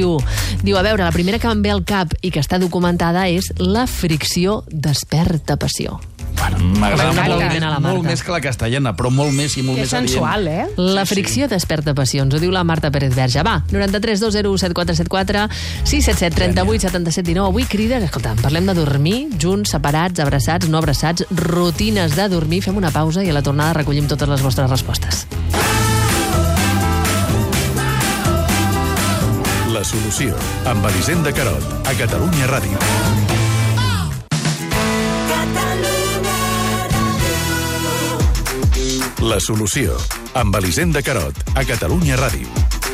Diu, a veure, la primera que em ve al cap i que està documentada és la fricció desperta passió. Bueno, m'agrada molt, M'agrada la molt Marta. més que la castellana, però molt més i molt Que més adient. sensual, eh? La fricció desperta passions, ho diu la Marta Pérez Verge. Va, noranta-tres dos zero u set quatre set quatre sis set set trenta vuit setanta-set dinou. Avui crides, escolta, parlem de dormir, junts, separats, abraçats, no abraçats, rutines de dormir. Fem una pausa i a la tornada recollim totes les vostres respostes. La solució, amb Elisenda Carot, a Catalunya Ràdio. La solució, amb Elisenda Carot, a Catalunya Ràdio.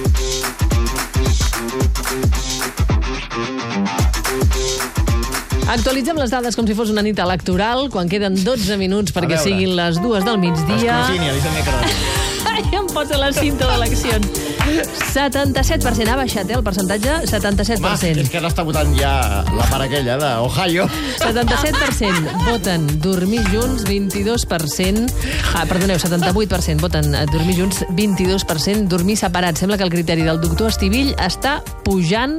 Actualitzem les dades com si fos una nit electoral, quan queden dotze minuts perquè veure. siguin les dues del migdia. Escrutini, Elisenda Carot. Ai, em posa la cinta d'eleccions. setanta-set per cent ha baixat, eh, el percentatge? setanta-set per cent. Home, és que ara està votant ja la part aquella d'Ohio. setanta-set per cent voten dormir junts, vint-i-dos per cent... Ah, perdoneu, setanta-vuit per cent voten dormir junts, vint-i-dos per cent dormir separats. Sembla que el criteri del doctor Estivill està pujant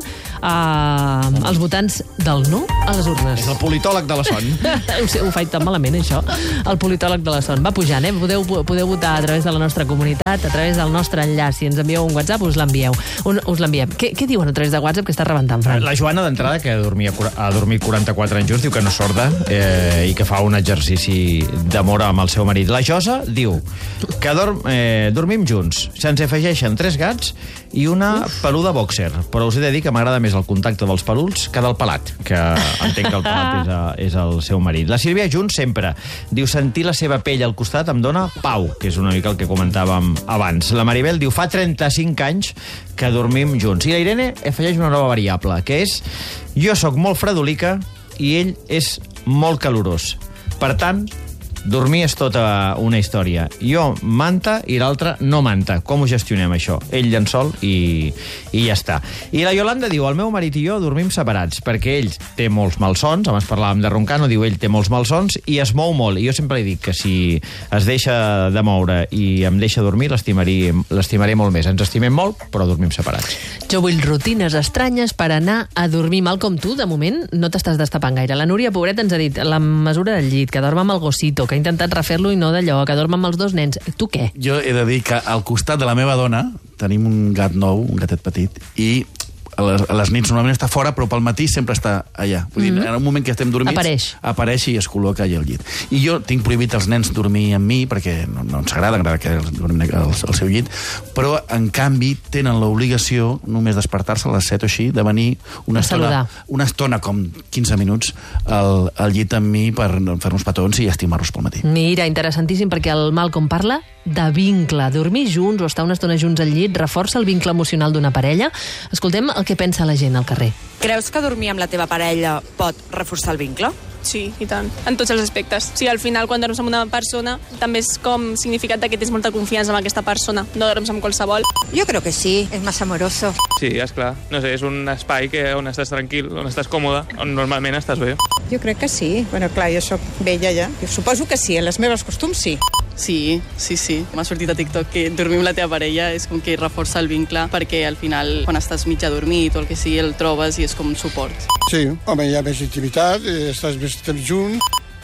eh, els votants del no a les urnes. És el politòleg de la son. ho, sé, ho faig tan malament, això. El politòleg de la son. Va pujant, eh? Podeu, podeu votar a través de la nostra comunitat, a través del nostre enllaç. Si ens envieu un WhatsApp, us l'envieu. Un, us l'enviem. Què, què diuen a través de WhatsApp que està rebentant, Fran? La Joana, d'entrada, que dormia, ha dormit quaranta-quatre anys junts, diu que no és sorda eh, i que fa un exercici d'amor amb el seu marit. La Josa diu que dorm, eh, dormim junts. Se'ns afegeixen tres gats i una Uf. peluda boxer. Però us he de dir que m'agrada més el contacte dels peluts que del pelat, que entenc que el pelat és, a, és el seu marit. La Sílvia junts sempre. Diu, sentir la seva pell al costat em dona pau, que és una mica el que comentàvem abans. La Maribel diu, fa trenta-cinc anys que dormim junts. I la Irene afegeix una nova variable, que és, jo sóc molt fredolica i ell és molt calorós. Per tant, dormir és tota una història. Jo manta i l'altre no manta. Com ho gestionem, això? Ell llençol i, i ja està. I la Yolanda diu, el meu marit i jo dormim separats, perquè ell té molts malsons, abans parlàvem de roncar, no diu ell té molts malsons, i es mou molt. I jo sempre li dic que si es deixa de moure i em deixa dormir, l'estimaré l'estimaré molt més. Ens estimem molt, però dormim separats. Jo vull rutines estranyes per anar a dormir mal com tu. De moment no t'estàs destapant gaire. La Núria, pobreta, ens ha dit la mesura del llit, que dorm amb el gossito, que ha intentat refer-lo i no d'allò, que dorm amb els dos nens. Tu què? Jo he de dir que al costat de la meva dona tenim un gat nou, un gatet petit, i a les, a les nits normalment està fora, però pel matí sempre està allà. Vull dir, Mhm. en un moment que estem dormits... Apareix. Apareix i es col·loca allà al llit. I jo tinc prohibit als nens dormir amb mi, perquè no, no ens agrada, agrada que dormin al, al seu llit, però, en canvi, tenen l'obligació, només despertar-se a les set o així, de venir una A estona, saludar. una estona, com quinze minuts, al, al llit amb mi per fer-nos petons i estimar-los pel matí. Mira, interessantíssim, perquè el Malcolm parla de vincle. Dormir junts o estar una estona junts al llit reforça el vincle emocional d'una parella. Escoltem el que pensa la gent al carrer. Creus que dormir amb la teva parella pot reforçar el vincle? Sí, i tant. En tots els aspectes. Sí, al final, quan dorms amb una persona, també és com significat que tens molta confiança en aquesta persona. No dorms amb qualsevol. Yo creo que sí, es más amoroso. Sí, esclar. No sé, és un espai que, on estàs tranquil, on estàs còmode, on normalment estàs bé. Jo crec que sí. Bueno, clar, jo sóc vella ja. Suposo que sí, en les meves costums sí. Sí, sí, sí. M'ha sortit a TikTok que dormir amb la teva parella és com que reforça el vincle, perquè al final, quan estàs mig adormit o el que sigui, el trobes i és com suport. Sí, home, hi ha més intimitat, eh, estàs més temps junts.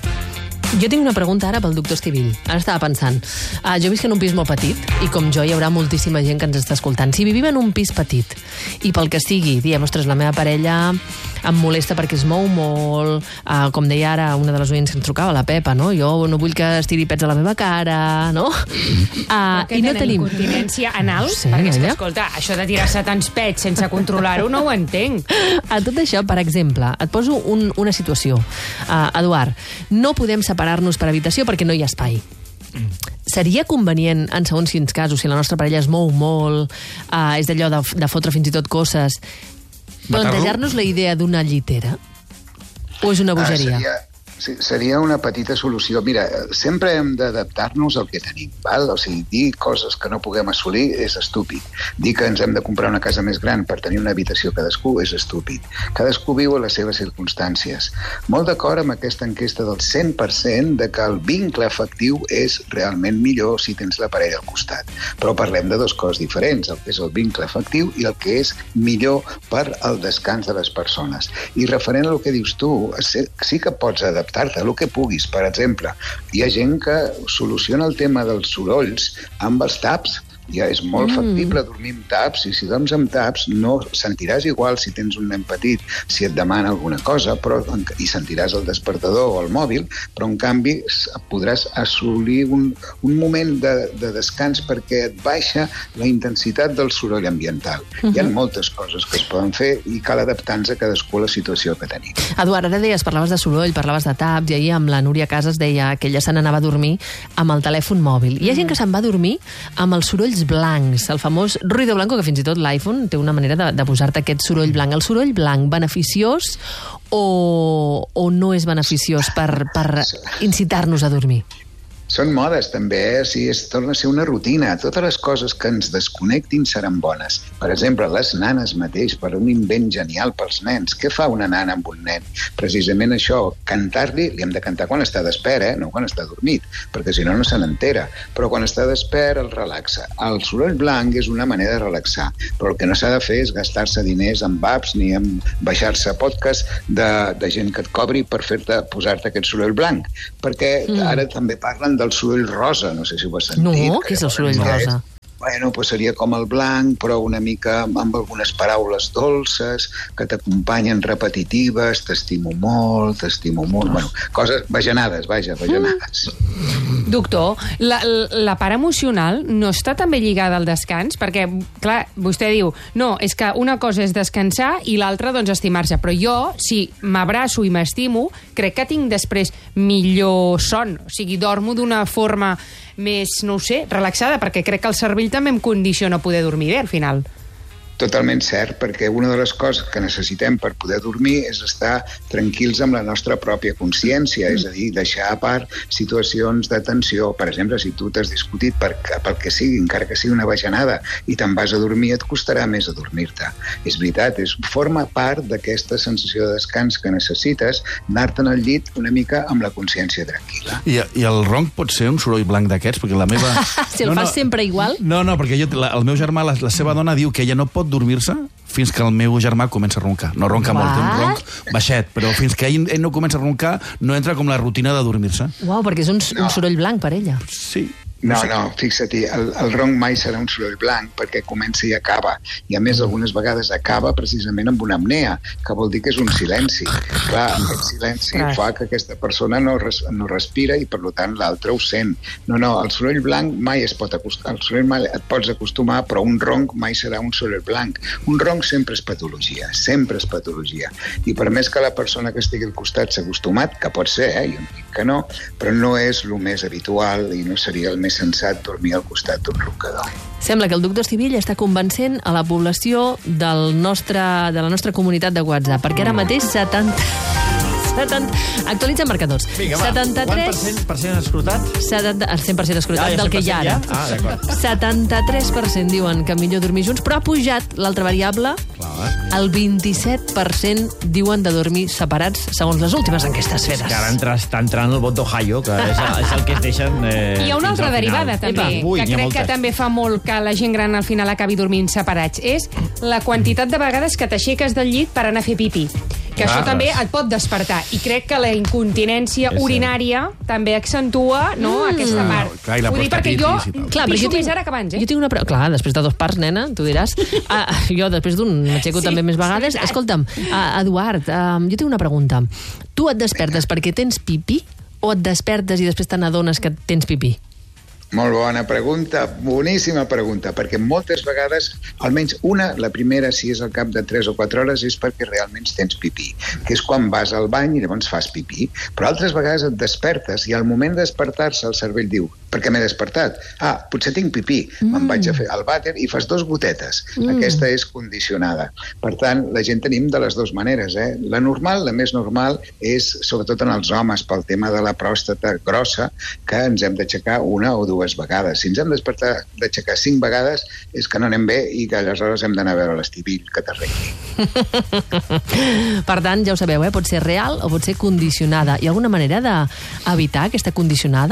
Jo tinc una pregunta ara pel doctor Estivill. Ara estava pensant. Uh, jo visc en un pis molt petit i com jo hi haurà moltíssima gent que ens està escoltant. Si vivim en un pis petit i pel que sigui, diem, ostres, la meva parella em molesta perquè es mou molt, uh, com deia ara una de les oients que ens trucava, la Pepa, no? Jo no vull que estiri pets a la meva cara, no? Uh, que I no tenen tenim... incontinència anal? Sí, perquè, és que, ella. escolta, això de tirar-se tants pets sense controlar-ho no ho entenc. A tot això, per exemple, et poso un, una situació. Uh, Eduard, no podem separar-nos per habitació perquè no hi ha espai. Seria convenient, en segons quins casos, si la nostra parella es mou molt, uh, és d'allò de, de fotre fins i tot coses, plantejar-nos la idea d'una llitera? O és una bogeria? Ah, seria, Sí, seria una petita solució. Mira, sempre hem d'adaptar-nos al que tenim, val? O sigui, dir coses que no puguem assolir és estúpid. Dir que ens hem de comprar una casa més gran per tenir una habitació cadascú és estúpid. Cadascú viu a les seves circumstàncies. Molt d'acord amb aquesta enquesta del cent per cent de que el vincle afectiu és realment millor si tens la parella al costat. Però parlem de dues coses diferents, el que és el vincle afectiu i el que és millor per al descans de les persones. I referent al que dius tu, sí que pots adaptar adaptar-te a el que puguis. Per exemple, hi ha gent que soluciona el tema dels sorolls amb els taps. Ja és molt mm. factible dormir amb taps, i si dorms amb taps no sentiràs igual si tens un nen petit, si et demana alguna cosa, però, i sentiràs el despertador o el mòbil, però en canvi podràs assolir un, un moment de, de descans perquè et baixa la intensitat del soroll ambiental. Mm-hmm. Hi ha moltes coses que es poden fer i cal adaptar-nos a cadascú a la situació que tenim. Eduard, ara deies, parlaves de soroll, parlaves de taps, i ahir amb la Núria Casas deia que ella se n'anava a dormir amb el telèfon mòbil. Hi ha gent que se'n va a dormir amb els sorolls blancs, el famós ruido blanco, que fins i tot l'iPhone té una manera de, de posar-te aquest soroll blanc. El soroll blanc, beneficiós o, o no és beneficiós per, per incitar-nos a dormir? Són modes, també, eh? O sigui, es torna a ser una rutina. Totes les coses que ens desconnectin seran bones. Per exemple, les nanes mateix, per un invent genial pels nens. Què fa una nana amb un nen? Precisament això, cantar-li, li hem de cantar quan està despert, eh? No quan està dormit, perquè si no, no se n'entera. Però quan està despert, el relaxa. El soroll blanc és una manera de relaxar, però el que no s'ha de fer és gastar-se diners en apps ni en baixar-se podcast de, de gent que et cobri per fer-te posar-te aquest soroll blanc. Perquè mm. ara també parlen del soroll rosa, no sé si ho has sentit. No, què és el soroll rosa? Bueno, pues seria com el blanc, però una mica amb algunes paraules dolces, que t'acompanyen repetitives, t'estimo molt, t'estimo molt... Bueno, coses bajanades, vaja, bajanades. Mm. Doctor, la, la part emocional no està també lligada al descans? Perquè, clar, vostè diu, no, és que una cosa és descansar i l'altra, doncs, estimar-se. Però jo, si m'abraço i m'estimo, crec que tinc després millor son. O sigui, dormo d'una forma més, no ho sé, relaxada, perquè crec que el cervell també em condiciona a poder dormir bé, al final. Totalment cert, perquè una de les coses que necessitem per poder dormir és estar tranquils amb la nostra pròpia consciència, mm. és a dir, deixar a part situacions de tensió. Per exemple, si tu t'has discutit per, pel que sigui, encara que sigui una bajanada, i te'n vas a dormir, et costarà més adormir-te. És veritat, és, forma part d'aquesta sensació de descans que necessites, anar-te'n al llit una mica amb la consciència tranquil·la. I, I el ronc pot ser un soroll blanc d'aquests? Perquè la meva... si el no, fas no, sempre igual? No, no, perquè jo, la, el meu germà, la, la seva dona diu que ella no pot dormir-se fins que el meu germà comença a roncar. No ronca What? molt, té un ronc baixet, però fins que ell, ell no comença a roncar no entra com la rutina de dormir-se. Uau, perquè és un, no. un soroll blanc per ella. Sí. No, no, fixa-t'hi, el, el ronc mai serà un soroll blanc perquè comença i acaba. I a més, algunes vegades acaba precisament amb una apnea, que vol dir que és un silenci. Clar, aquest silenci Clar. fa que aquesta persona no, res, no respira i, per tant, l'altre ho sent. No, no, el soroll blanc mai es pot acostumar. El soroll mai et pots acostumar, però un ronc mai serà un soroll blanc. Un ronc sempre és patologia, sempre és patologia. I per més que la persona que estigui al costat s'ha acostumat, que pot ser, eh, jo no dic que no, però no és el més habitual i no seria el més sensat dormir al costat d'un roncador. Sembla que el doctor Estivill està convencent a la població del nostre, de la nostra comunitat de WhatsApp, perquè ara mateix setanta... setanta... Actualitza marcadors. Vinga, va. setanta-tres... Quant per cent, per cent escrutat? setanta... El cent per cent escrutat, ah, ja del que hi ha ara. Ja? Ah, d'acord. setanta-tres per cent diuen que millor dormir junts, però ha pujat l'altra variable. Clar. El vint-i-set per cent diuen de dormir separats, segons les últimes enquestes fetes. Que ara entra, està entrant el vot d'Ohio, que és, és el que es deixen... Eh, hi ha una altra derivada, també, Epa, ui, que crec que també fa molt que la gent gran al final acabi dormint separats. És la quantitat de vegades que t'aixeques del llit per anar a fer pipí. Que ah, això també et pot despertar. I crec que la incontinència urinària també accentua, no, mm. aquesta part. Clar, i la Vull dir, perquè jo clar, pixo jo més ara que abans, eh? Jo tinc una... Pre... Clar, després de dos parts, nena, tu diràs. Ah, jo, després d'un, m'aixeco sí, també més vegades. Sí, escolta'm, uh, Eduard, uh, jo tinc una pregunta. Tu et despertes perquè tens pipí o et despertes i després te n'adones que tens pipí? Molt bona pregunta, boníssima pregunta, perquè moltes vegades, almenys una, la primera, si és al cap de tres o quatre hores, és perquè realment tens pipí, que és quan vas al bany i llavors fas pipí. Però altres vegades et despertes i al moment de despertar-se el cervell diu Per què m'he despertat? Ah, potser tinc pipí. Mm. Me'n vaig a fer al vàter i fas dos gotetes. Mm. Aquesta és condicionada. Per tant, la gent tenim de les dues maneres. Eh? La normal, la més normal, és, sobretot en els homes, pel tema de la pròstata grossa, que ens hem d'aixecar una o dues vegades. Si ens hem d'aixecar cinc vegades, és que no anem bé i que aleshores hem d'anar a veure l'Estivill que t'arregli. Per tant, ja ho sabeu, eh? Pot ser real o pot ser condicionada. Hi ha alguna manera d'evitar aquesta condicionada?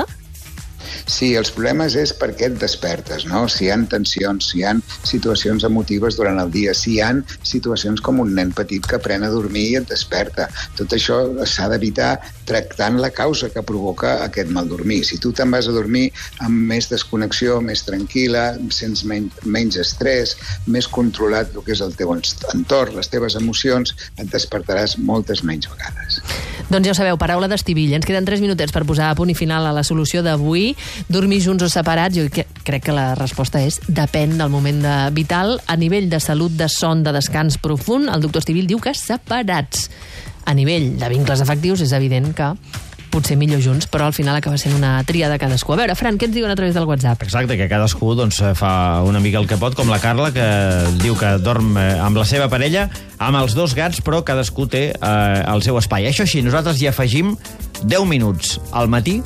Sí, els problemes és per què et despertes, no? Si hi ha tensions, si hi ha situacions emotives durant el dia, si hi ha situacions com un nen petit que pren a dormir i et desperta. Tot això s'ha d'evitar tractant la causa que provoca aquest mal dormir. Si tu te'n vas a dormir amb més desconnexió, més tranquil·la, sents menys, menys estrès, més controlat el que és el teu entorn, les teves emocions, et despertaràs moltes menys vegades. Doncs ja ho sabeu, paraula d'Estivill. Ens queden tres minutets per posar a punt i final a la solució d'avui. Dormir junts o separats? Jo crec que la resposta és depèn del moment de vital. A nivell de salut, de son, de descans profund, el doctor Estivill diu que separats. A nivell de vincles afectius és evident que potser millor junts, però al final acaba sent una tria de cadascú. A veure, Fran, què ens diuen a través del WhatsApp? Exacte, que cadascú doncs, fa una mica el que pot, com la Carla, que diu que dorm amb la seva parella, amb els dos gats, però cadascú té eh, el seu espai. Això sí, nosaltres hi afegim deu minuts al matí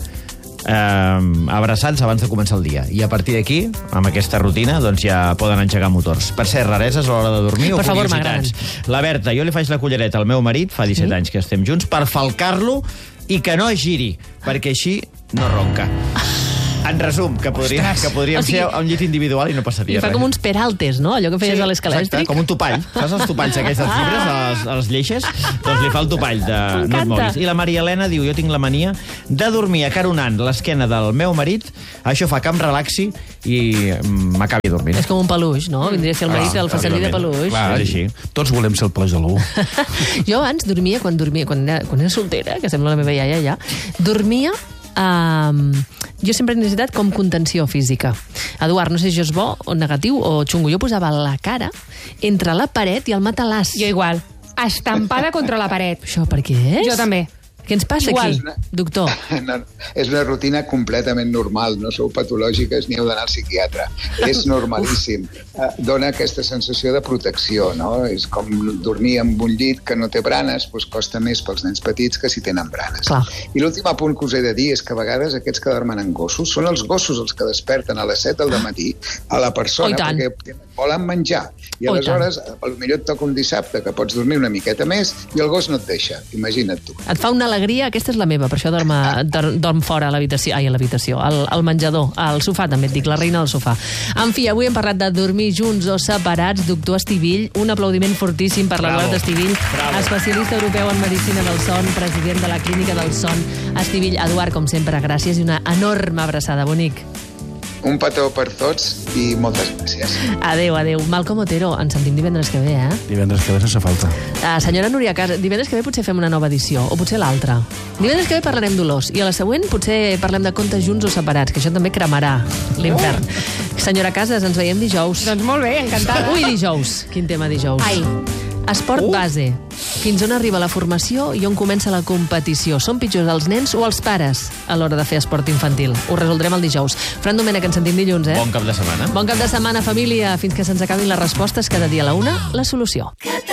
eh, abraçats abans de començar el dia. I a partir d'aquí, amb aquesta rutina, doncs ja poden engegar motors. Per ser rareses a l'hora de dormir per o favor, curiositats. La Berta, jo li faig la cullereta al meu marit, fa disset sí? anys que estem junts, per falcar-lo i que no giri, perquè així no ronca. En resum, que, podria, que podríem o sigui, ser a un llit individual i no passaria res. I fa com uns peraltes, no? Allò que feies sí, a l'escalèstric. Com un topall. Saps els topalls aquests dels llibres, a les, a les lleixes? Doncs li fa el topall de no et moguis. I la Maria Helena diu, jo tinc la mania de dormir acaronant l'esquena del meu marit, això fa que em relaxi i m'acabi dormint. És com un peluix, no? Vindria a ser el marit ah, el fa servir de peluix. Clar, és així. Tots volem ser el plagelú. Jo abans dormia, quan dormia, quan era, quan era soltera, que sembla la meva iaia ja, dormia Um, jo sempre he necessitat com contenció física. Eduard, no sé si és bo o negatiu o xungo. Jo posava la cara entre la paret i el matalàs. Jo igual. Estampada contra la paret. Això per què és? Jo també. Què ens passa igual. Aquí, doctor? No, és una rutina completament normal. No sou patològiques ni heu d'anar al psiquiatre. És normalíssim. Dona aquesta sensació de protecció, no? És com dormir en un llit que no té branes, doncs costa més pels nens petits que si tenen branes. Clar. I l'últim apunt que us he de dir és que a vegades aquests que dormen en gossos són els gossos els que desperten a les set del matí a la persona oh, perquè volen menjar. I oh, aleshores, potser et toca un dissabte que pots dormir una miqueta més i el gos no et deixa. Imagina't tu. Et fa una alegria, aquesta és la meva, per això dorm, dorm, dorm fora a l'habitació, ai, a l'habitació, al, al menjador, al sofà, també et dic, la reina del sofà. En fi, avui hem parlat de dormir junts o separats. Doctor Estivill, un aplaudiment fortíssim per l'Eduard Estivill, especialista europeu en medicina del son, president de la Clínica del Son. Estivill, Eduard, com sempre, gràcies i una enorme abraçada, bonic. Un petó per tots i moltes gràcies. Adéu, adéu. Malcom Otero, ens sentim divendres que ve, eh? Divendres que ve sense falta. Uh, senyora Núria Cas, divendres que ve potser fem una nova edició, o potser l'altra. Divendres que ve parlarem d'olors, i a la següent potser parlem de contes junts o separats, que això també cremarà l'infern. Oh. Senyora Casas, ens veiem dijous. Doncs molt bé, encantada. Ui, dijous. Quin tema dijous. Ai. Esport uh. base. Fins on arriba la formació i on comença la competició? Són pitjors els nens o els pares a l'hora de fer esport infantil? Ho resoldrem el dijous. Fran Domènech, ens sentim dilluns, eh? Bon cap de setmana. Bon cap de setmana, família. Fins que se'ns acabin les respostes cada dia a la una, la solució.